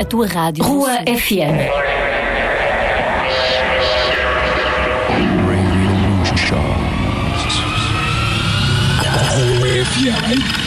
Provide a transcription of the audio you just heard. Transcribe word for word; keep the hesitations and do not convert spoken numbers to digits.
A tua rádio. Rua F M. Radio Show. Rua F M.